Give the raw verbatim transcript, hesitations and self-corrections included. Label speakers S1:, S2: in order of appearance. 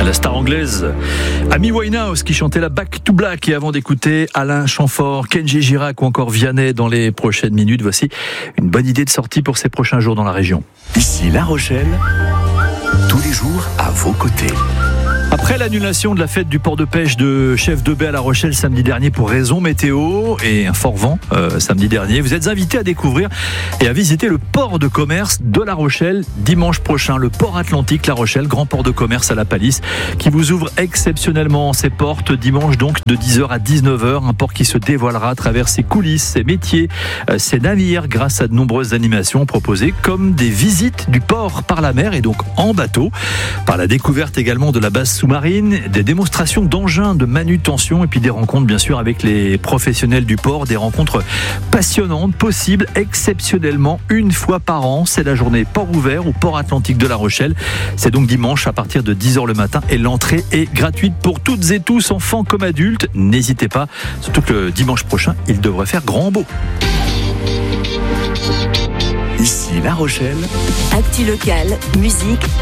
S1: La star anglaise Amy Winehouse qui chantait la Back to Black, et avant d'écouter Alain Chamfort, Kenji Girac ou encore Vianney dans les prochaines minutes, voici une bonne idée de sortie pour ces prochains jours dans la région.
S2: Ici La Rochelle, tous les jours à vos côtés.
S1: Après l'annulation de la fête du port de pêche de Chef de Baie à La Rochelle samedi dernier pour raison météo et un fort vent euh, samedi dernier, vous êtes invités à découvrir et à visiter le port de commerce de La Rochelle dimanche prochain. Le port Atlantique La Rochelle, grand port de commerce à la Palisse, qui vous ouvre exceptionnellement ses portes dimanche donc de dix heures à dix-neuf heures. Un port qui se dévoilera à travers ses coulisses, ses métiers, euh, ses navires, grâce à de nombreuses animations proposées comme des visites du port par la mer et donc en bateau, par la découverte également de la base sous-marine, des démonstrations d'engins de manutention et puis des rencontres bien sûr avec les professionnels du port, des rencontres passionnantes possibles exceptionnellement une fois par an. C'est la journée port ouvert au port Atlantique de La Rochelle. C'est donc dimanche à partir de dix heures le matin et l'entrée est gratuite pour toutes et tous, enfants comme adultes. N'hésitez pas, surtout que le dimanche prochain, il devrait faire grand beau.
S2: Ici La Rochelle.
S3: Actu locale, musique,